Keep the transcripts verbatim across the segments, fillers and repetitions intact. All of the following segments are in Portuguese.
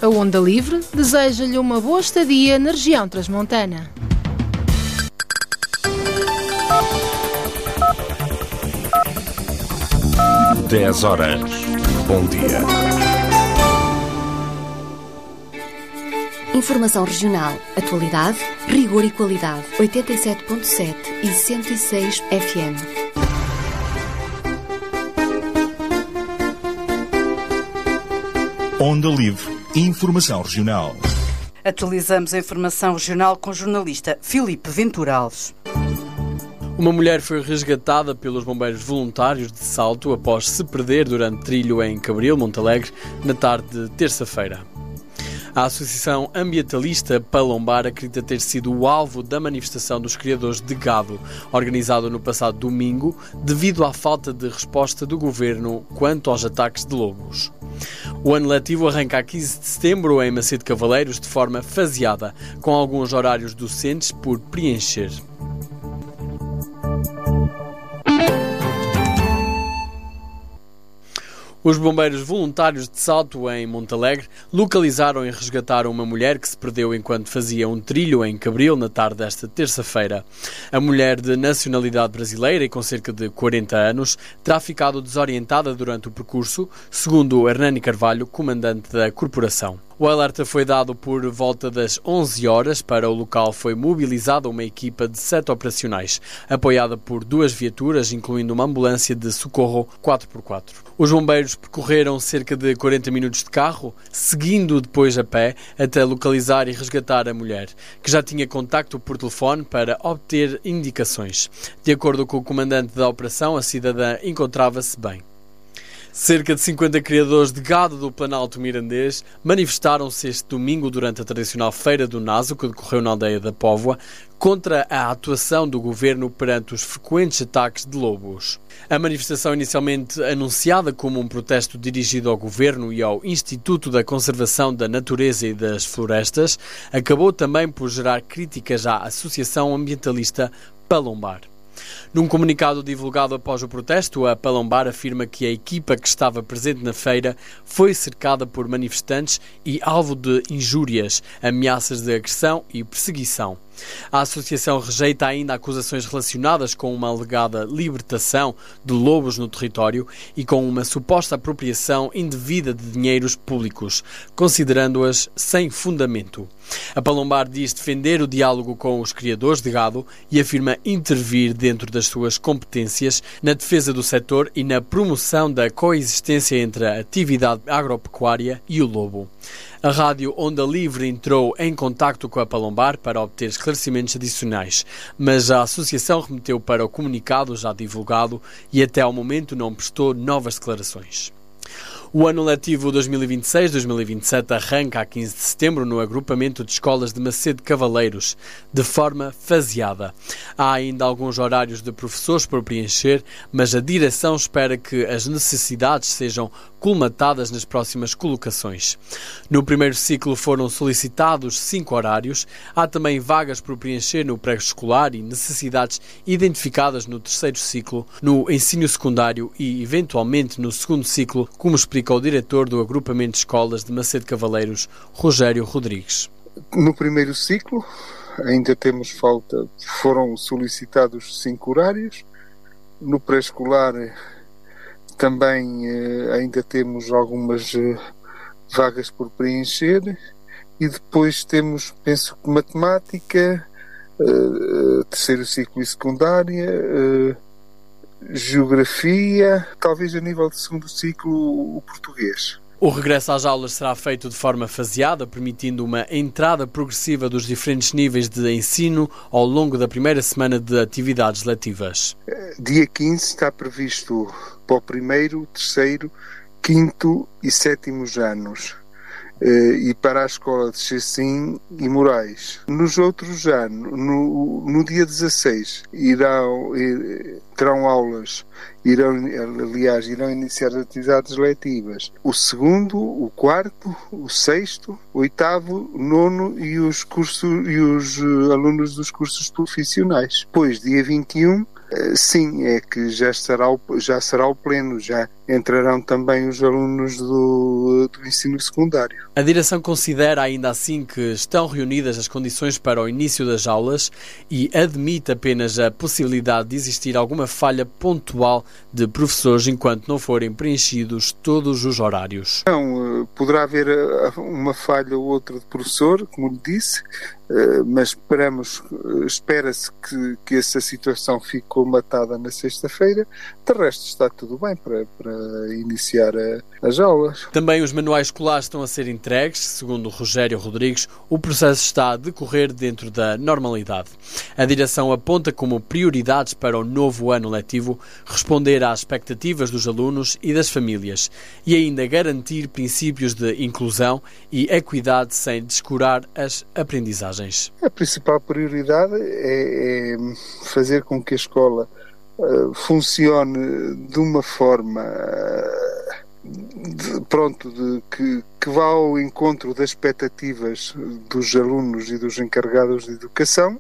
A Onda Livre deseja-lhe uma boa estadia na região transmontana. dez horas. Bom dia. Informação regional, atualidade, rigor e qualidade. oitenta e sete ponto sete e cento e seis F M. Onda Livre. Informação regional. Atualizamos a informação regional com o jornalista Filipe Ventura Alves. Uma mulher foi resgatada pelos bombeiros voluntários de Salto após se perder durante trilho em Cabril, Montalegre, na tarde de terça-feira. A Associação Ambientalista Palombar acredita ter sido o alvo da manifestação dos criadores de gado, organizada no passado domingo, devido à falta de resposta do governo quanto aos ataques de lobos. O ano letivo arranca a quinze de setembro em Macedo Cavaleiros de forma faseada, com alguns horários docentes por preencher. Os bombeiros voluntários de Salto, em Montalegre, localizaram e resgataram uma mulher que se perdeu enquanto fazia um trilho em Cabril na tarde desta terça-feira. A mulher, de nacionalidade brasileira e com cerca de quarenta anos, terá ficado desorientada durante o percurso, segundo Hernani Carvalho, comandante da corporação. O alerta foi dado por volta das onze horas. Para o local foi mobilizada uma equipa de sete operacionais, apoiada por duas viaturas, incluindo uma ambulância de socorro quatro por quatro. Os bombeiros percorreram cerca de quarenta minutos de carro, seguindo depois a pé, até localizar e resgatar a mulher, que já tinha contacto por telefone para obter indicações. De acordo com o comandante da operação, a cidadã encontrava-se bem. Cerca de cinquenta criadores de gado do Planalto Mirandês manifestaram-se este domingo durante a tradicional Feira do Naso, que decorreu na aldeia da Póvoa, contra a atuação do governo perante os frequentes ataques de lobos. A manifestação, inicialmente anunciada como um protesto dirigido ao governo e ao Instituto da Conservação da Natureza e das Florestas, acabou também por gerar críticas à Associação Ambientalista Palombar. Num comunicado divulgado após o protesto, a Palombar afirma que a equipa que estava presente na feira foi cercada por manifestantes e alvo de injúrias, ameaças de agressão e perseguição. A associação rejeita ainda acusações relacionadas com uma alegada libertação de lobos no território e com uma suposta apropriação indevida de dinheiros públicos, considerando-as sem fundamento. A Palombar diz defender o diálogo com os criadores de gado e afirma intervir dentro das suas competências na defesa do setor e na promoção da coexistência entre a atividade agropecuária e o lobo. A rádio Onda Livre entrou em contacto com a Palombar para obter esclarecimentos adicionais, mas a associação remeteu para o comunicado já divulgado e até ao momento não prestou novas declarações. O ano letivo dois mil e vinte e seis dois mil e vinte e sete arranca a quinze de setembro no agrupamento de escolas de Macedo Cavaleiros, de forma faseada. Há ainda alguns horários de professores por preencher, mas a direção espera que as necessidades sejam colmatadas nas próximas colocações. No primeiro ciclo foram solicitados cinco horários. Há também vagas por preencher no pré-escolar e necessidades identificadas no terceiro ciclo, no ensino secundário e, eventualmente, no segundo ciclo, como explica o diretor do agrupamento de escolas de Macedo Cavaleiros, Rogério Rodrigues. No primeiro ciclo ainda temos falta, foram solicitados cinco horários. No pré-escolar também eh, ainda temos algumas eh, vagas por preencher, e depois temos, penso que matemática, eh, terceiro ciclo e secundária, eh, geografia, talvez a nível de segundo ciclo o português. O regresso às aulas será feito de forma faseada, permitindo uma entrada progressiva dos diferentes níveis de ensino ao longo da primeira semana de atividades letivas. Dia quinze está previsto para o primeiro, terceiro, quinto e sétimos anos, e para a escola de Chessim e Moraes. Nos outros anos, no, no dia dezasseis, irão, terão aulas, irão, aliás, irão iniciar as atividades letivas. O segundo, o quarto, o sexto, o oitavo, o nono e os, cursos, e os alunos dos cursos profissionais. Depois, dia vinte e um, Sim, é que já será o, já será o pleno, já entrarão também os alunos do, do ensino secundário. A direção considera ainda assim que estão reunidas as condições para o início das aulas e admite apenas a possibilidade de existir alguma falha pontual de professores enquanto não forem preenchidos todos os horários. Não, poderá haver uma falha ou outra de professor, como lhe disse, mas esperamos, espera-se que, que essa situação fique colmatada na sexta-feira. De resto está tudo bem para, para iniciar a, as aulas. Também os manuais escolares estão a ser entregues. Segundo Rogério Rodrigues, o processo está a decorrer dentro da normalidade. A direção aponta como prioridades para o novo ano letivo responder às expectativas dos alunos e das famílias e ainda garantir princípios de inclusão e equidade sem descurar as aprendizagens. A principal prioridade é, é fazer com que a escola uh, funcione de uma forma uh, de, pronto, de, que, que vá ao encontro das expectativas dos alunos e dos encarregados de educação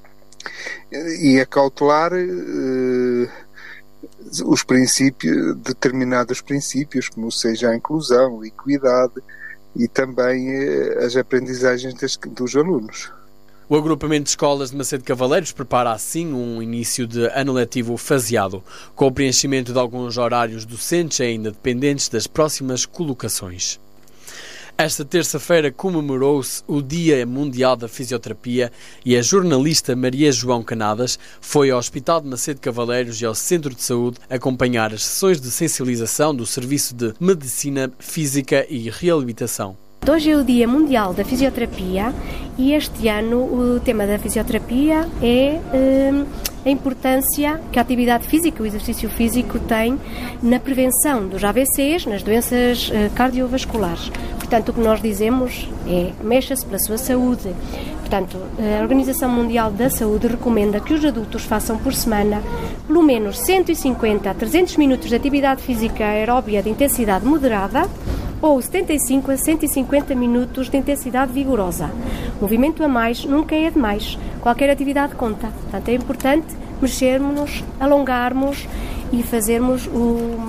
e acautelar uh, os princípios, determinados princípios, como seja a inclusão, a equidade e também uh, as aprendizagens das, dos alunos. O agrupamento de escolas de Macedo Cavaleiros prepara assim um início de ano letivo faseado, com o preenchimento de alguns horários docentes ainda dependentes das próximas colocações. Esta terça-feira comemorou-se o Dia Mundial da Fisioterapia e a jornalista Maria João Canadas foi ao Hospital de Macedo Cavaleiros e ao Centro de Saúde acompanhar as sessões de sensibilização do Serviço de Medicina Física e Reabilitação. Hoje é o Dia Mundial da Fisioterapia e este ano o tema da fisioterapia é hum, a importância que a atividade física, o exercício físico tem na prevenção dos A V Cs, nas doenças uh, cardiovasculares. Portanto, o que nós dizemos é mexa-se pela sua saúde. Portanto, a Organização Mundial da Saúde recomenda que os adultos façam por semana pelo menos cento e cinquenta a trezentos minutos de atividade física aeróbia de intensidade moderada ou setenta e cinco a cento e cinquenta minutos de intensidade vigorosa. Movimento a mais nunca é demais. Qualquer atividade conta. Portanto, é importante mexermos-nos, alongarmos e fazermos o